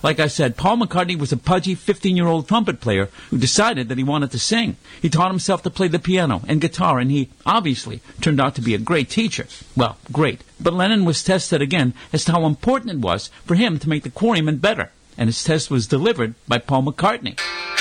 Like I said, Paul McCartney was a pudgy 15-year-old trumpet player who decided that he wanted to sing. He taught himself to play the piano and guitar, and he obviously turned out to be a great teacher. Well, great. But Lennon was tested again as to how important it was for him to make the Quarrymen better. And his test was delivered by Paul McCartney.